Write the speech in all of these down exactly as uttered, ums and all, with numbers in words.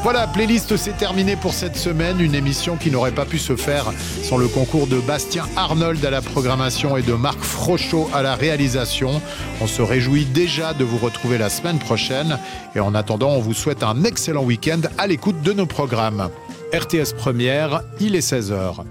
Voilà, playlist, c'est terminé pour cette semaine. Une émission qui n'aurait pas pu se faire sans le concours de Bastien Arnold à la programmation et de Marc Frochot à la réalisation. On se réjouit déjà de vous retrouver la semaine prochaine. Et en attendant, on vous souhaite un excellent week-end à l'écoute de nos programmes. R T S Première, il est seize heures.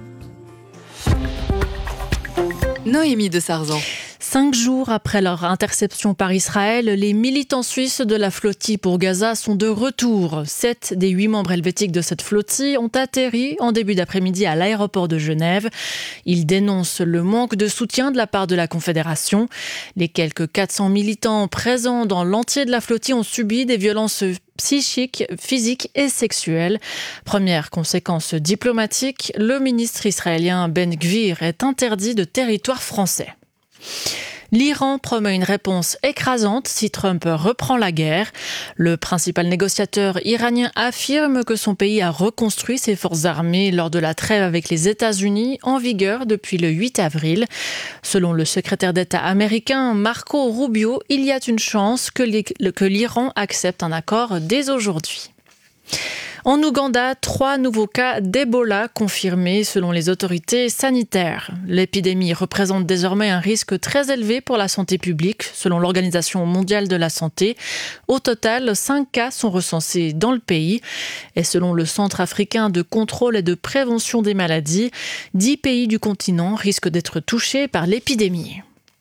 Noémie de Sarzan. Cinq jours après leur interception par Israël, les militants suisses de la flottille pour Gaza sont de retour. Sept des huit membres helvétiques de cette flottille ont atterri en début d'après-midi à l'aéroport de Genève. Ils dénoncent le manque de soutien de la part de la Confédération. Les quelques quatre cents militants présents dans l'entier de la flottille ont subi des violences psychiques, physiques et sexuelles. Première conséquence diplomatique, le ministre israélien Ben Gvir est interdit de territoire français. L'Iran promet une réponse écrasante si Trump reprend la guerre. Le principal négociateur iranien affirme que son pays a reconstruit ses forces armées lors de la trêve avec les États-Unis en vigueur depuis le huit avril. Selon le secrétaire d'État américain Marco Rubio, il y a une chance que l'Iran accepte un accord dès aujourd'hui. En Ouganda, trois nouveaux cas d'Ebola confirmés selon les autorités sanitaires. L'épidémie représente désormais un risque très élevé pour la santé publique, selon l'Organisation mondiale de la santé. Au total, cinq cas sont recensés dans le pays. Et selon le Centre africain de contrôle et de prévention des maladies, dix pays du continent risquent d'être touchés par l'épidémie.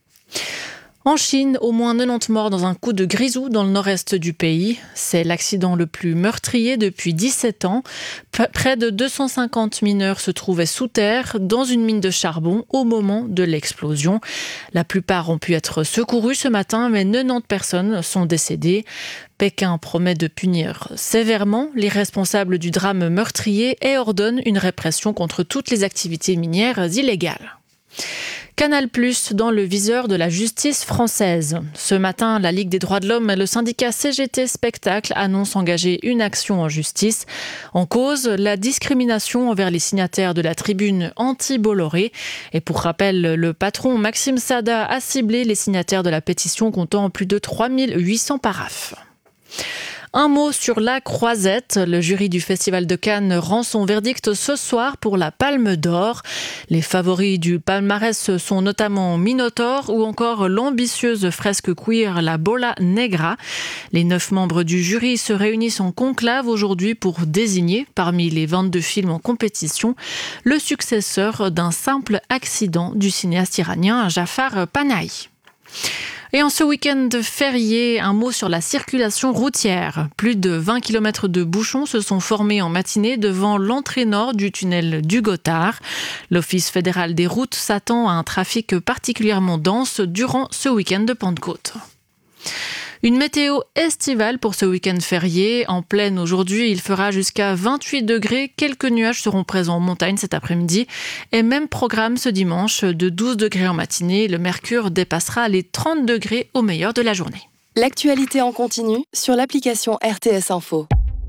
En Chine, au moins quatre-vingt-dix morts dans un coup de grisou dans le nord-est du pays. C'est l'accident le plus meurtrier depuis dix-sept ans. P- près de deux cent cinquante mineurs se trouvaient sous terre dans une mine de charbon au moment de l'explosion. La plupart ont pu être secourus ce matin, mais quatre-vingt-dix personnes sont décédées. Pékin promet de punir sévèrement les responsables du drame meurtrier et ordonne une répression contre toutes les activités minières illégales. Canal plus dans le viseur de la justice française. Ce matin, la Ligue des droits de l'homme et le syndicat C G T Spectacle annoncent engager une action en justice. En cause, la discrimination envers les signataires de la tribune anti-Bolloré. Et pour rappel, le patron Maxime Sada a ciblé les signataires de la pétition comptant plus de trois mille huit cents paraphes. Un mot sur la Croisette. Le jury du Festival de Cannes rend son verdict ce soir pour la Palme d'Or. Les favoris du palmarès sont notamment Minotaur ou encore l'ambitieuse fresque queer La Bola Negra. Les neuf membres du jury se réunissent en conclave aujourd'hui pour désigner, parmi les vingt-deux films en compétition, le successeur d'un simple accident du cinéaste iranien Jafar Panahi. Et en ce week-end férié, un mot sur la circulation routière. Plus de vingt kilomètres de bouchons se sont formés en matinée devant l'entrée nord du tunnel du Gothard. L'Office fédéral des routes s'attend à un trafic particulièrement dense durant ce week-end de Pentecôte. Une météo estivale pour ce week-end férié. En pleine aujourd'hui, il fera jusqu'à vingt-huit degrés. Quelques nuages seront présents en montagne cet après-midi. Et même programme ce dimanche de douze degrés en matinée. Le mercure dépassera les trente degrés au meilleur de la journée. L'actualité en continu sur l'application R T S Info.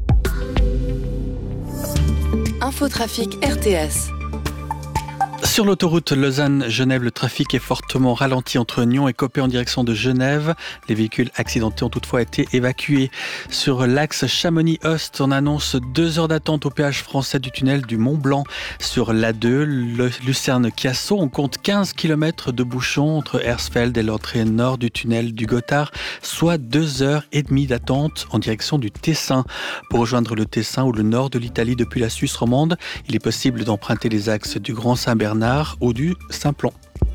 Infotrafic R T S. Sur l'autoroute Lausanne-Genève, le trafic est fortement ralenti entre Nyon et Coppet en direction de Genève. Les véhicules accidentés ont toutefois été évacués. Sur l'axe Chamonix-Ost, on annonce deux heures d'attente au péage français du tunnel du Mont-Blanc. Sur l'A deux, Lucerne-Chiasso, on compte quinze kilomètres de bouchons entre Hersfeld et l'entrée nord du tunnel du Gothard, soit deux heures et demie d'attente en direction du Tessin. Pour rejoindre le Tessin ou le nord de l'Italie depuis la Suisse romande, il est possible d'emprunter les axes du Grand Saint-Bernard ou du Simplon.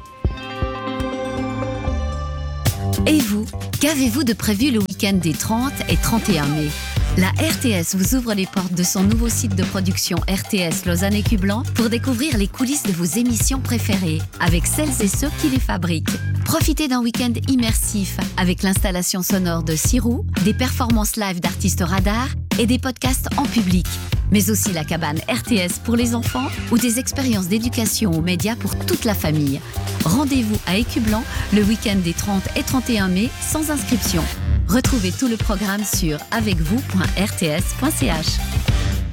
Et vous, qu'avez-vous de prévu le week-end des trente et trente et un mai ? La R T S vous ouvre les portes de son nouveau site de production R T S Lausanne et Cublan pour découvrir les coulisses de vos émissions préférées avec celles et ceux qui les fabriquent. Profitez d'un week-end immersif avec l'installation sonore de Sirou, des performances live d'artistes radars et des podcasts en public. Mais aussi la cabane R T S pour les enfants ou des expériences d'éducation aux médias pour toute la famille. Rendez-vous à Écublan le week-end des trente et trente et un mai sans inscription. Retrouvez tout le programme sur avec vous point r t s point c h.